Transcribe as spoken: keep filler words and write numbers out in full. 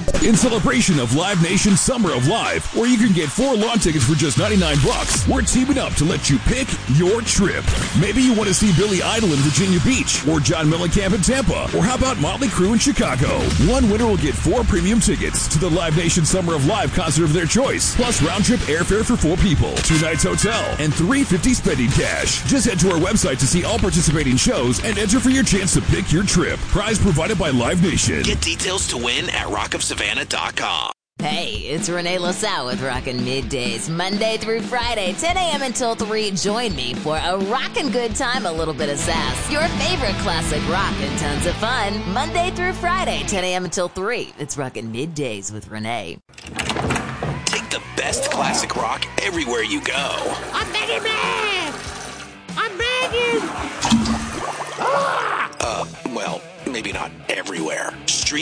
In celebration of Live Nation's Summer of Live, where you can get four lawn tickets for just ninety-nine bucks, we're teaming up to let you pick your trip. Maybe you want to see Billy Idol in Virginia Beach, or John Mellencamp in Tampa, or how about Motley Crue in Chicago? One winner will get four premium tickets to the Live Nation Summer of Live concert of their choice, plus round-trip airfare for four people, two nights hotel, and three hundred fifty dollars spending cash. Just head to our website to see all participating shows and enter for your chance to pick your trip. Prize provided by Live Nation. Get details to win at rock of savannah dot com. Hey, it's Renee LaSalle with Rockin' Middays, Monday through Friday, ten a.m. until three. Join me for a rockin' good time, a little bit of sass, your favorite classic rock, and tons of fun. Monday through Friday, ten a.m. until three. It's Rockin' Middays with Renee. Take the best classic rock everywhere you go. I'm begging, man! I'm begging! Uh, well, maybe not everywhere. Street